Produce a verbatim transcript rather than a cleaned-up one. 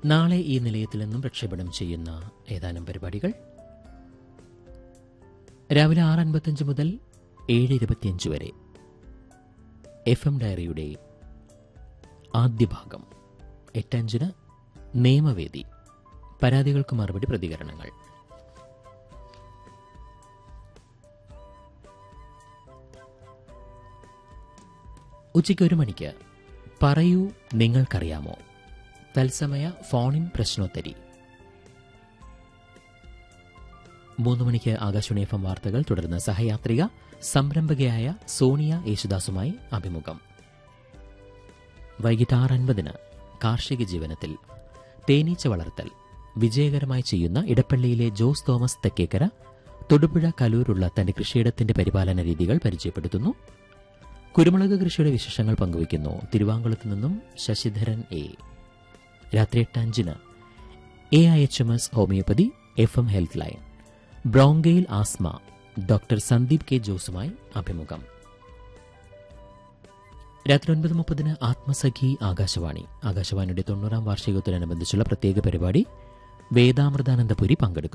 നാളെ ഈ നിലയത്തിൽ നിന്നും പ്രക്ഷേപണം ചെയ്യുന്ന ഏതാനും പരിപാടികൾ: രാവിലെ ആറ് അൻപത്തിയഞ്ച് മുതൽ ഏഴ് ഇരുപത്തിയഞ്ച് വരെ എഫ് എം ഡയറിയുടെ ആദ്യ ഭാഗം, എട്ടഞ്ചിന് നിയമവേദി, പരാതികൾക്ക് മറുപടി, പ്രതികരണങ്ങൾ. ഉച്ചയ്ക്ക് ഒരു മണിക്ക് പറയൂ നിങ്ങൾക്കറിയാമോ, തത്സമയ ഫോണിൻ പ്രശ്നോത്തരി. മൂന്ന് മണിക്ക് ആകാശവാണി എഫ് എം വാർത്തകൾ, തുടർന്ന് സഹയാത്രിക സംരംഭകയായ സോണിയ യേശുദാസുമായി അഭിമുഖം. വൈകിട്ട് ആറ് അൻപതിന് കാർഷിക ജീവനത്തിൽ തേനീച്ച വളർത്തൽ വിജയകരമായി ചെയ്യുന്ന ഇടപ്പള്ളിയിലെ ജോസ് തോമസ് തെക്കേക്കര തൊടുപുഴ കലൂരുള്ള തന്റെ കൃഷിയിടത്തിന്റെ പരിപാലന രീതികൾ പരിചയപ്പെടുത്തുന്നു. കുരുമുളക് കൃഷിയുടെ വിശേഷങ്ങൾ പങ്കുവയ്ക്കുന്നു തിരുവാങ്കുളത്ത് നിന്നും ശശിധരൻ എ. രാത്രി എട്ട് അഞ്ചിന് A I H M S homeopathy F M health line, ബ്രോങ്കെയിൽ asthma, doctor Sandeep K ജോസുമായി അഭിമുഖം. രാത്രി ഒൻപത് മുപ്പതിന് ആത്മസഖി ആകാശവാണി, ആകാശവാണിയുടെ തൊണ്ണൂറാം വാർഷികത്തോടനുബന്ധിച്ചുള്ള പ്രത്യേക പരിപാടി. വേദാമൃതാനന്ദപുരി പങ്കെടുക്കുന്നു.